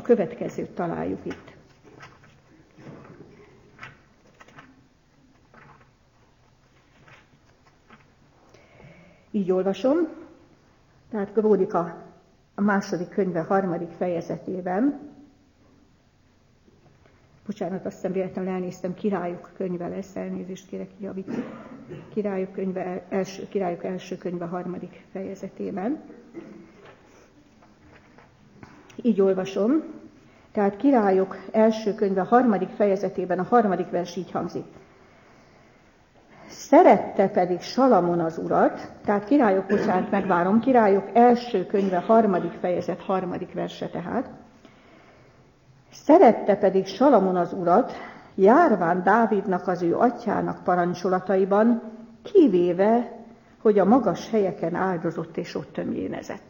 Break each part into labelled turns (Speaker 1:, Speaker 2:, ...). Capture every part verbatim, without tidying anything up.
Speaker 1: következőt találjuk itt. Így olvasom, tehát Krónika a második könyve harmadik fejezetében, bocsánat, azt hiszem véletlenül elnéztem, Királyok könyve lesz, elnézést kérek, javítjuk. Királyok, könyve, első, Királyok első könyve harmadik fejezetében. Így olvasom, tehát Királyok első könyve harmadik fejezetében a harmadik vers így hangzik. Szerette pedig Salamon az Urat, tehát Királyok, bocsánat, megvárom, Királyok első könyve harmadik fejezet harmadik verse tehát. Szerette pedig Salamon az Urat, járván Dávidnak az ő atyjának parancsolataiban, kivéve, hogy a magas helyeken áldozott és ott tömjénezett.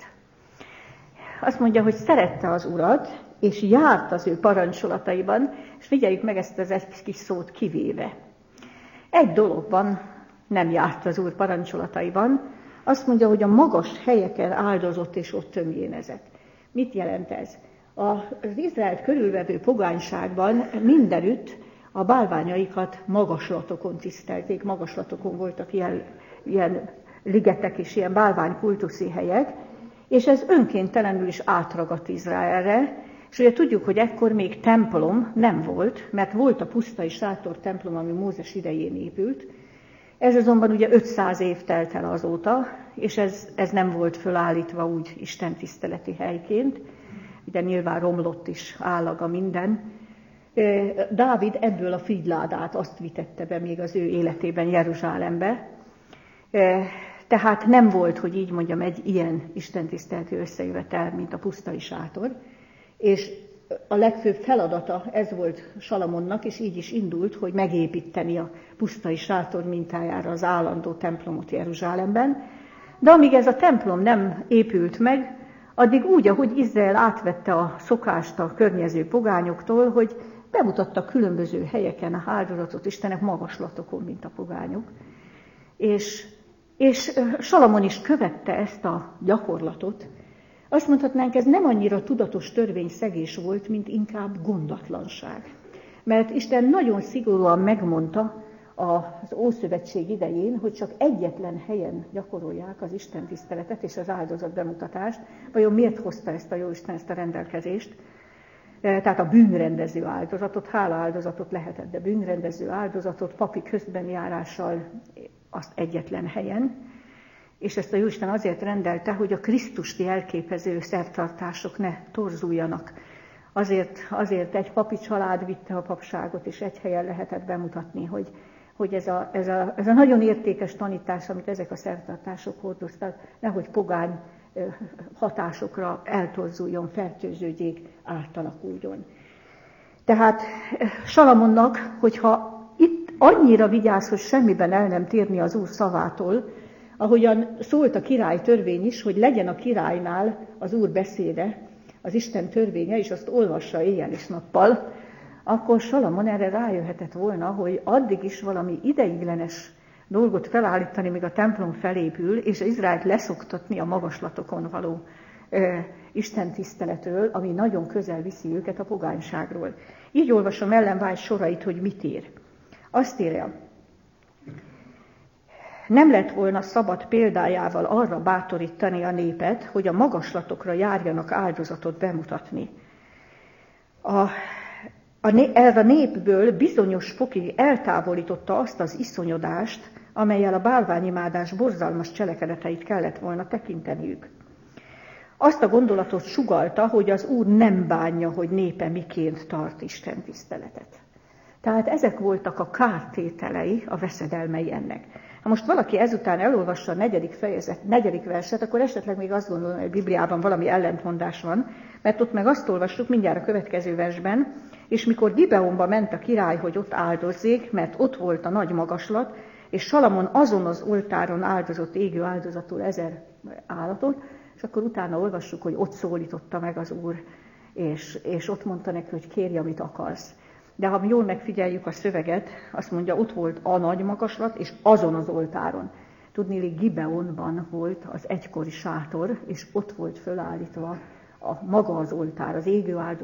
Speaker 1: Azt mondja, hogy szerette az Urat, és járt az ő parancsolataiban, és figyeljük meg ezt az egy kis szót, kivéve. Egy dologban nem járt az Úr parancsolataiban, azt mondja, hogy a magas helyeken áldozott és ott tömjénezett. Mit jelent ez? Az Izraelt körülvevő pogányságban mindenütt a bálványaikat magaslatokon tisztelték, magaslatokon voltak ilyen, ilyen ligetek és ilyen bálványkultuszi helyek, és ez önkéntelenül is átragadt Izraelre, és ugye tudjuk, hogy ekkor még templom nem volt, mert volt a pusztai sátor templom, ami Mózes idején épült. Ez azonban ugye ötszáz év telt el azóta, és ez, ez nem volt fölállítva úgy istentiszteleti helyként. Ugye nyilván romlott is állaga minden. Dávid ebből a figyládát azt vitette be még az ő életében Jeruzsálembe. Tehát nem volt, hogy így mondjam, egy ilyen istentiszteleti összejövetel, mint a pusztai sátor. És a legfőbb feladata ez volt Salamonnak, és így is indult, hogy megépíteni a pusztai sátor mintájára az állandó templomot Jeruzsálemben. De amíg ez a templom nem épült meg, addig úgy, ahogy Izrael átvette a szokást a környező pogányoktól, hogy bemutatta különböző helyeken a áldozatot Istennek magaslatokon, mint a pogányok. És, és Salamon is követte ezt a gyakorlatot. Azt mondhatnánk, ez nem annyira tudatos törvényszegés volt, mint inkább gondatlanság. Mert Isten nagyon szigorúan megmondta az Ószövetség idején, hogy csak egyetlen helyen gyakorolják az Isten tiszteletet és az áldozat bemutatást. Vajon miért hozta ezt a Jóisten, ezt a rendelkezést? Tehát a bűnrendező áldozatot, hálaáldozatot lehetett, de bűnrendező áldozatot papi közbenjárással azt egyetlen helyen. És ezt a Jóisten azért rendelte, hogy a Krisztust jelképező szertartások ne torzuljanak. Azért, azért egy papi család vitte a papságot, és egy helyen lehetett bemutatni, hogy, hogy ez, a, ez, a, ez a nagyon értékes tanítás, amit ezek a szertartások hordoztak, nehogy pogány hatásokra eltorzuljon, fertőződjék, átalakuljon. Tehát Salamonnak, hogyha itt annyira vigyáz, hogy semmiben el nem térni az Úr szavától, ahogyan szólt a király törvény is, hogy legyen a királynál az Úr beszéde, az Isten törvénye, és azt olvassa éjjel és nappal, akkor Salamon erre rájöhetett volna, hogy addig is valami ideiglenes dolgot felállítani, míg a templom felépül, és Izraelt leszoktatni a magaslatokon való ö, Isten tiszteletről, ami nagyon közel viszi őket a pogányságról. Így olvasom Ellen White sorait, hogy mit ír. Azt írja, nem lett volna szabad példájával arra bátorítani a népet, hogy a magaslatokra járjanak áldozatot bemutatni. A, a, erre a népből bizonyos fokig eltávolította azt az iszonyodást, amellyel a bálványimádás borzalmas cselekedeteit kellett volna tekinteniük. Azt a gondolatot sugallta, hogy az Úr nem bánja, hogy népe miként tart Isten tiszteletet. Tehát ezek voltak a kártételei, a veszedelmei ennek. Ha most valaki ezután elolvassa a negyedik fejezet, negyedik verset, akkor esetleg még azt gondolom, hogy a Bibliában valami ellentmondás van, mert ott meg azt olvassuk mindjárt a következő versben, és mikor Gibeonba ment a király, hogy ott áldozzék, mert ott volt a nagy magaslat, és Salamon azon az oltáron áldozott égő áldozatul ezer állatot, és akkor utána olvassuk, hogy ott szólította meg az Úr, és, és ott mondta neki, hogy kérj, amit akarsz. De ha jól megfigyeljük a szöveget, azt mondja, ott volt a nagy magaslat, és azon az oltáron. Tudniillik, Gibeonban volt az egykori sátor, és ott volt fölállítva a maga az oltár, az égő áldozat